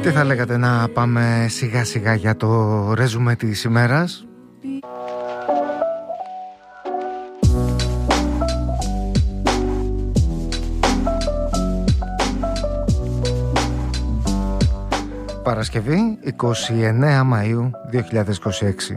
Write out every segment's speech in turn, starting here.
Τι θα λέγατε να πάμε σιγά σιγά για το ρεζουμέ της ημέρας? Παρασκευή 29 Μαΐου 2026.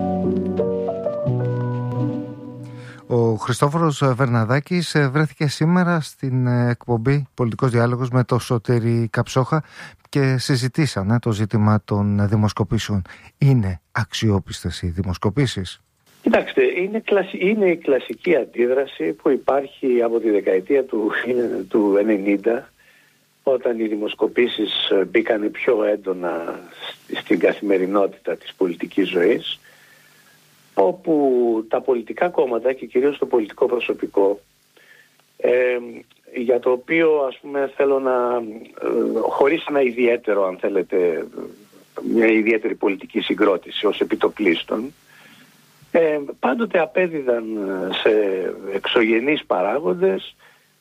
Ο Χριστόφορος Βερναδάκης βρέθηκε σήμερα στην εκπομπή Πολιτικός Διάλογος με το Σωτήρη Καψόχα και συζητήσανε το ζήτημα των δημοσκοπήσεων. Είναι αξιόπιστες οι δημοσκοπήσεις? Κοιτάξτε, είναι η κλασική αντίδραση που υπάρχει από τη δεκαετία του 90, όταν οι δημοσκοπήσεις μπήκαν πιο έντονα στην καθημερινότητα της πολιτικής ζωής, όπου τα πολιτικά κόμματα και κυρίως το πολιτικό προσωπικό, για το οποίο ας πούμε θέλω να, χωρίς ένα ιδιαίτερο, αν θέλετε, μια ιδιαίτερη πολιτική συγκρότηση ως επιτοπλίστων, πάντοτε απέδιδαν σε εξωγενείς παράγοντες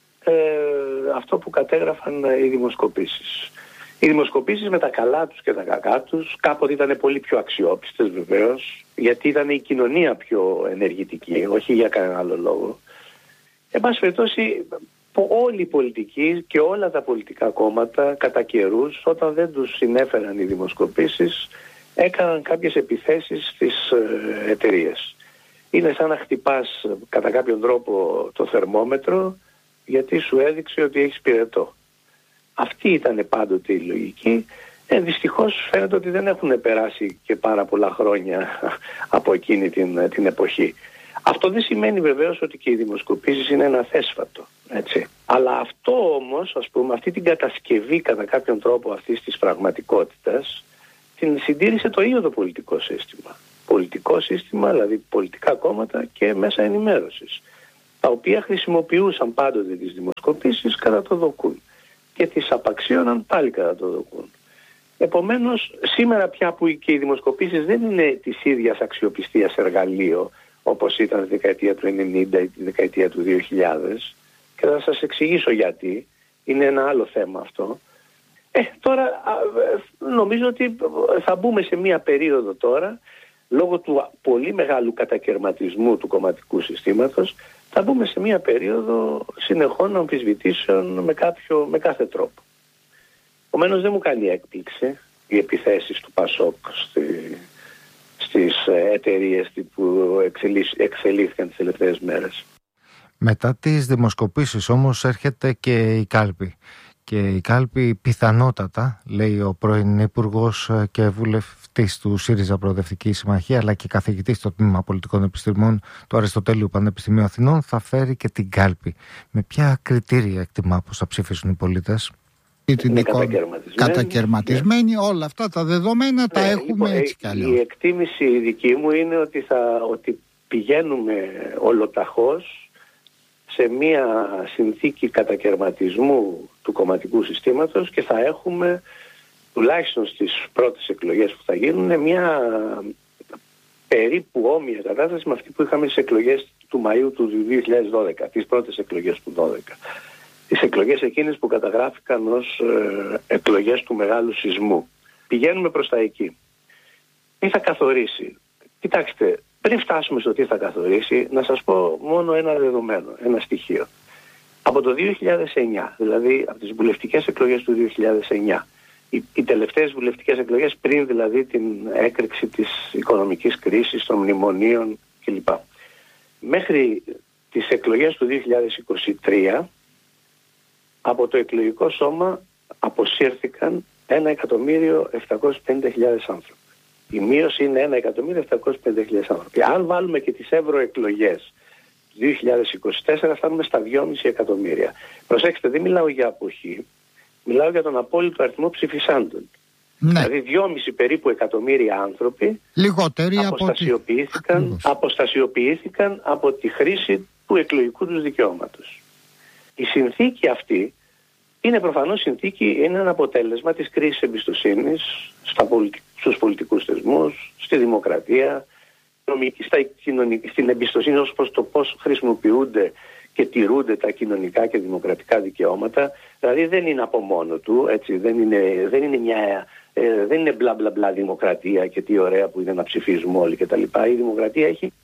αυτό που κατέγραφαν οι δημοσκοπήσεις. Οι δημοσκοπήσεις με τα καλά τους και τα κακά τους κάποτε ήταν πολύ πιο αξιόπιστες βεβαίως, γιατί ήταν η κοινωνία πιο ενεργητική, όχι για κανένα άλλο λόγο. Εν πάση περιπτώσει, όλοι οι πολιτικοί και όλα τα πολιτικά κόμματα κατά καιρούς, όταν δεν τους συνέφεραν οι δημοσκοπήσεις, έκαναν κάποιες επιθέσεις στις εταιρείες. Είναι σαν να χτυπάς κατά κάποιον τρόπο το θερμόμετρο, γιατί σου έδειξε ότι έχεις πυρετό. Αυτή ήταν πάντοτε η λογική. Δυστυχώς φαίνεται ότι δεν έχουν περάσει και πάρα πολλά χρόνια από εκείνη την εποχή. Αυτό δεν σημαίνει βεβαίως ότι και οι δημοσκοπήσεις είναι ένα θέσφατο, έτσι. Αλλά αυτό όμως, ας πούμε, αυτή την κατασκευή κατά κάποιον τρόπο αυτής της πραγματικότητας, την συντήρησε το ίδιο το πολιτικό σύστημα. Πολιτικό σύστημα, δηλαδή πολιτικά κόμματα και μέσα ενημέρωσης, τα οποία χρησιμοποιούσαν πάντοτε τις δημοσκοπήσεις κατά το δοκούν και τις απαξίωναν πάλι κατά το δοκούν. Επομένως, σήμερα πια που και οι δημοσκοπήσεις δεν είναι της ίδιας αξιοπιστίας εργαλείο όπως ήταν τη δεκαετία του 90 ή τη δεκαετία του 2000, και θα σας εξηγήσω γιατί, είναι ένα άλλο θέμα αυτό. Τώρα νομίζω ότι θα μπούμε σε μία περίοδο τώρα, λόγω του πολύ μεγάλου κατακερματισμού του κομματικού συστήματος, θα μπούμε σε μία περίοδο συνεχών αμφισβητήσεων με κάθε τρόπο. Επομένως δεν μου κάνει έκπληξη οι επιθέσεις του ΠΑΣΟΚ στις εταιρείες που εξελίχθηκαν τις τελευταίες μέρες. Μετά τις δημοσκοπήσεις όμως έρχεται και η κάλπη. Και η κάλπη πιθανότατα, λέει ο πρώην Υπουργός και βουλευτής του ΣΥΡΙΖΑ Προοδευτική Συμμαχία, αλλά και καθηγητής στο Τμήμα Πολιτικών Επιστημών του Αριστοτέλειου Πανεπιστημίου Αθηνών, θα φέρει και την κάλπη. Με ποια κριτήρια εκτιμά πως θα ψηφίσουν οι πολίτες? Κατακαιρματισμένοι, όλα αυτά τα δεδομένα τα έχουμε έτσι κι αλλιώς. Η εκτίμηση δική μου είναι ότι πηγαίνουμε ολοταχώς σε μια συνθήκη κατακαιρματισμού του κομματικού συστήματος και θα έχουμε τουλάχιστον στις πρώτες εκλογές που θα γίνουν μια περίπου όμοια κατάσταση με αυτή που είχαμε στις εκλογές του Μαΐου του 2012, τις πρώτες εκλογές του 2012. Τις εκλογές εκείνες που καταγράφηκαν ως εκλογές του μεγάλου σεισμού. Πηγαίνουμε προς τα εκεί. Τι θα καθορίσει? Κοιτάξτε, πριν φτάσουμε στο τι θα καθορίσει, να σας πω μόνο ένα δεδομένο, ένα στοιχείο. Από το 2009, δηλαδή από τις βουλευτικές εκλογές του 2009, οι τελευταίες βουλευτικές εκλογές πριν δηλαδή την έκρηξη της οικονομικής κρίσης, των μνημονίων κλπ. Μέχρι τις εκλογές του 2023, από το εκλογικό σώμα αποσύρθηκαν 1.750.000 άνθρωποι. Η μείωση είναι 1.750.000 άνθρωποι. Αν βάλουμε και τις ευρωεκλογές του 2024, φτάνουμε στα 2,5 εκατομμύρια. Προσέξτε, δεν μιλάω για αποχή, μιλάω για τον απόλυτο αριθμό ψηφισάντων. Ναι. Δηλαδή 2,5 περίπου εκατομμύρια άνθρωποι αποστασιοποιήθηκαν από τη χρήση του εκλογικού τους δικαιώματος. Η συνθήκη αυτή είναι προφανώς συνθήκη, είναι ένα αποτέλεσμα της κρίσης εμπιστοσύνης στους πολιτικούς θεσμούς, στη δημοκρατία, στην εμπιστοσύνη ως προς το πώς χρησιμοποιούνται και τηρούνται τα κοινωνικά και δημοκρατικά δικαιώματα. Δηλαδή δεν είναι από μόνο του, έτσι, δεν είναι μπλα μπλα μπλα δημοκρατία και τι ωραία που είναι να ψηφίζουμε όλοι κτλ. Η δημοκρατία έχει,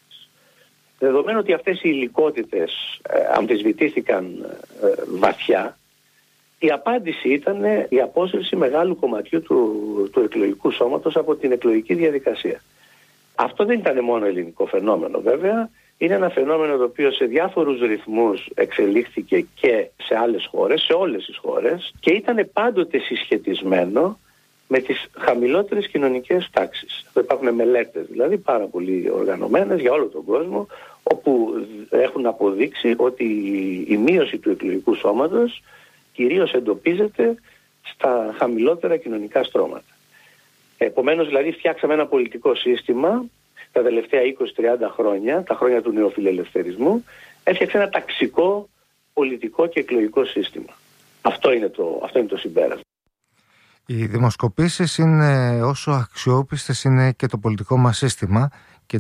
δεδομένου ότι αυτές οι υλικότητες αμφισβητήθηκαν βαθιά, η απάντηση ήταν η απόσυρση μεγάλου κομματιού του εκλογικού σώματος από την εκλογική διαδικασία. Αυτό δεν ήταν μόνο ελληνικό φαινόμενο βέβαια, είναι ένα φαινόμενο το οποίο σε διάφορους ρυθμούς εξελίχθηκε και σε άλλες χώρες, σε όλες τις χώρες, και ήταν πάντοτε συσχετισμένο με τις χαμηλότερες κοινωνικές τάξεις. Εδώ υπάρχουν μελέτες δηλαδή πάρα πολύ οργανωμένες για όλο τον κόσμο, όπου έχουν αποδείξει ότι η μείωση του εκλογικού σώματος κυρίως εντοπίζεται στα χαμηλότερα κοινωνικά στρώματα. Επομένως δηλαδή φτιάξαμε ένα πολιτικό σύστημα τα τελευταία 20-30 χρόνια, τα χρόνια του νεοφιλελευθερισμού, έφτιαξε ένα ταξικό πολιτικό και εκλογικό σύστημα. Αυτό είναι το συμπέρασμα. Οι δημοσκοπήσεις είναι όσο αξιόπιστες είναι και το πολιτικό μας σύστημα,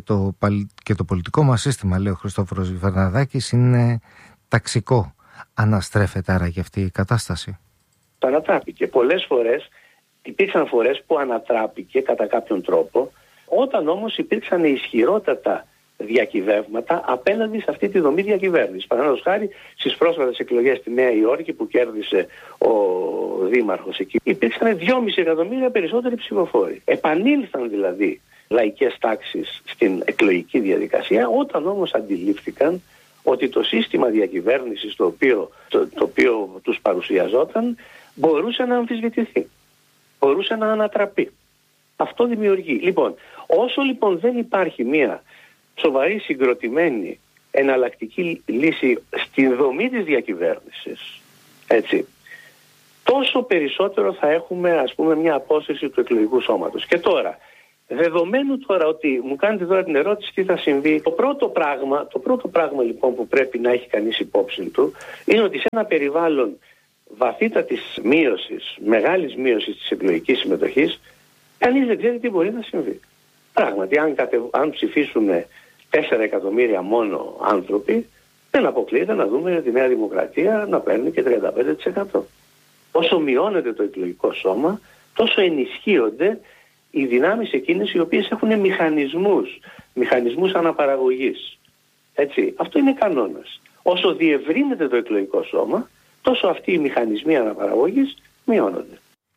και το πολιτικό μας σύστημα, λέει ο Χριστόφορος Βερναδάκης, είναι ταξικό. Αναστρέφεται άραγε αυτή η κατάσταση? Ανατράπηκε. Πολλές φορές, υπήρξαν φορές που ανατράπηκε κατά κάποιον τρόπο, όταν όμως υπήρξαν ισχυρότατα διακυβεύματα απέναντι σε αυτή τη δομή διακυβέρνησης. Παραδείγματος χάρη στις πρόσφατες εκλογές στη Νέα Υόρκη που κέρδισε ο δήμαρχος εκεί, υπήρξαν 2,5 εκατομμύρια περισσότεροι ψηφοφόροι. Επανήλθαν δηλαδή λαϊκές τάξεις στην εκλογική διαδικασία, όταν όμως αντιλήφθηκαν ότι το σύστημα διακυβέρνησης το οποίο τους παρουσιαζόταν μπορούσε να αμφισβητηθεί, μπορούσε να ανατραπεί. Αυτό δημιουργεί. Λοιπόν, όσο λοιπόν δεν υπάρχει μια σοβαρή συγκροτημένη εναλλακτική λύση στην δομή της διακυβέρνησης, έτσι, τόσο περισσότερο θα έχουμε, ας πούμε, μια απόσυρση του εκλογικού σώματος. Και τώρα, δεδομένου τώρα ότι μου κάνετε τώρα την ερώτηση τι θα συμβεί, το πρώτο πράγμα λοιπόν που πρέπει να έχει κανείς υπόψη του είναι ότι σε ένα περιβάλλον βαθύτατης μείωσης, μεγάλης μείωσης της εκλογικής συμμετοχής, κανείς δεν ξέρει τι μπορεί να συμβεί. Πράγματι, αν ψηφίσουν 4 εκατομμύρια μόνο άνθρωποι, δεν αποκλείεται να δούμε τη Νέα Δημοκρατία να παίρνει και 35%. Όσο μειώνεται το εκλογικό σώμα, τόσο ενισχύονται οι δυνάμεις εκείνες οι οποίες έχουν μηχανισμούς αναπαραγωγής. Έτσι, αυτό είναι κανόνας. Όσο διευρύνεται το εκλογικό σώμα, τόσο αυτοί οι μηχανισμοί αναπαραγωγής μειώνονται.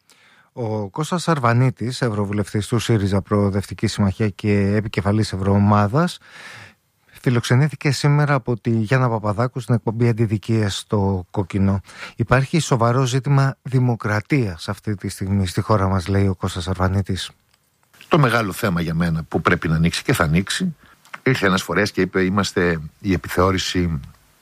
Ο Κώστας Αρβανίτης, ευρωβουλευτής του ΣΥΡΙΖΑ Προοδευτική Συμμαχία και επικεφαλής Ευρωομάδας, φιλοξενήθηκε σήμερα από τη Γιάννα Παπαδάκου στην εκπομπή Αντιδικίες στο Κόκκινο. Υπάρχει σοβαρό ζήτημα δημοκρατίας αυτή τη στιγμή στη χώρα μας, λέει ο Κώστας Αρβανίτης. Το μεγάλο θέμα για μένα που πρέπει να ανοίξει και θα ανοίξει, ήρθε ένας φορέας και είπε: είμαστε η επιθεώρηση.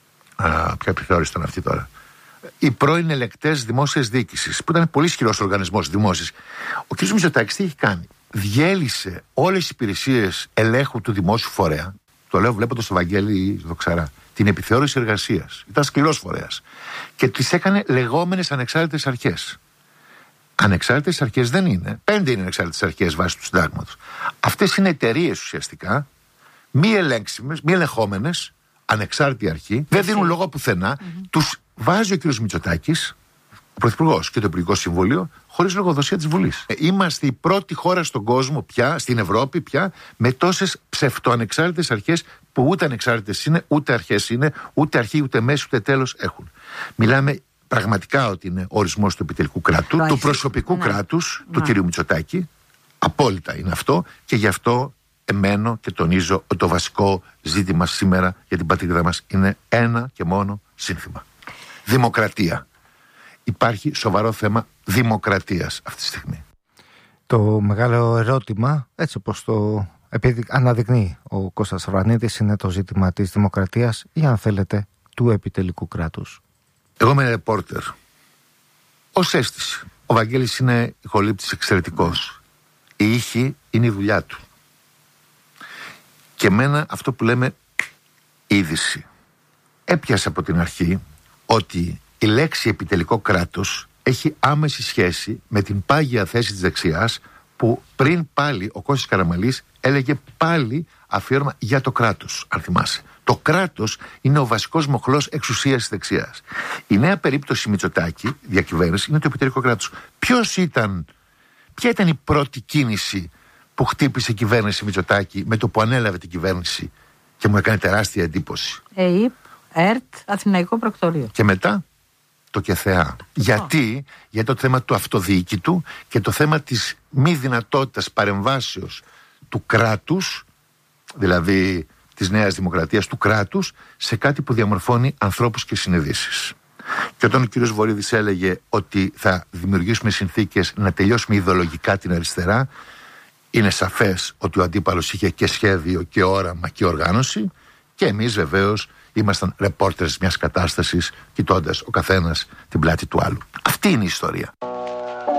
Ποια επιθεώρηση ήταν αυτή τώρα? Οι πρώην ελεκτές δημόσιας διοίκησης, που ήταν πολύ ισχυρός οργανισμός δημόσιας. Ο κ. Μητσοτάκης τι έχει κάνει? Διέλυσε όλες τις υπηρεσίες ελέγχου του δημόσιου φορέα. Το λέω βλέποντας το Βαγγέλη Δοξαρά. Την επιθεώρηση εργασίας. Ήταν σκληρός φορέας. Και τις έκανε λεγόμενες ανεξάρτητες αρχές. Ανεξάρτητες αρχές δεν είναι. 5 είναι ανεξάρτητες αρχές βάσει του συντάγματος. Αυτές είναι εταιρείες ουσιαστικά, μη ελέγξιμες, μη ελεγχόμενες, ανεξάρτητη αρχή, δεν δίνουν λόγο πουθενά. Τους βάζει ο κ. Μητσοτάκης, ο Πρωθυπουργός και το Υπουργικό Συμβούλιο, χωρίς λογοδοσία της Βουλής. Είμαστε η πρώτη χώρα στον κόσμο πια, στην Ευρώπη πια, με τόσες ψευτοανεξάρτητες αρχές που ούτε ανεξάρτητες είναι, ούτε αρχές είναι, ούτε αρχή, ούτε μέση, ούτε τέλος έχουν. Μιλάμε πραγματικά ότι είναι ορισμός του επιτελικού κράτου, του προσωπικού κράτους, του κ. Μητσοτάκη. Απόλυτα είναι αυτό, και γι' αυτό εμένω και τονίζω ότι το βασικό ζήτημα σήμερα για την πατρίδα μας είναι ένα και μόνο σύνθημα. Δημοκρατία. Υπάρχει σοβαρό θέμα δημοκρατίας αυτή τη στιγμή. Το μεγάλο ερώτημα, έτσι όπως το αναδεικνύει ο Κώστας Αρβανίτης, είναι το ζήτημα της δημοκρατίας ή, αν θέλετε, του επιτελικού κράτους. Εγώ είμαι ρεπόρτερ. Ως αίσθηση. Ο Βαγγέλης είναι ηχολήπτης εξαιρετικός. Η ήχη είναι η δουλειά του. Και εμένα αυτό που λέμε είδηση. Έπιασε από την αρχή ότι η λέξη επιτελικό κράτος έχει άμεση σχέση με την πάγια θέση της δεξιάς που πριν πάλι ο Κώστας Καραμανλής έλεγε πάλι αφιέρωμα για το κράτος, αν θυμάσαι. Το κράτος είναι ο βασικός μοχλός εξουσίας της δεξιάς. Η νέα περίπτωση Μητσοτάκη, διακυβέρνηση, είναι το επιτελικό κράτος. Ποια ήταν η πρώτη κίνηση που χτύπησε η κυβέρνηση Μητσοτάκη με το που ανέλαβε την κυβέρνηση και μου έκανε τεράστια εντύπωση? ΕΡΤ, Αθηναϊκό Προκτορείο. Και μετά το ΚΕΘΕΑ. Γιατί το θέμα του αυτοδιοίκητου και το θέμα της μη δυνατότητας παρεμβάσεως του κράτους, δηλαδή της Νέας Δημοκρατίας, του κράτους, σε κάτι που διαμορφώνει ανθρώπους και συνειδήσεις. Και όταν ο κ. Βορίδης έλεγε ότι θα δημιουργήσουμε συνθήκες να τελειώσουμε ιδεολογικά την αριστερά, είναι σαφές ότι ο αντίπαλος είχε και σχέδιο και όραμα και οργάνωση, και εμείς βεβαίως ήμασταν ρεπόρτερς μιας κατάστασης, κοιτώντας ο καθένας την πλάτη του άλλου. Αυτή είναι η ιστορία.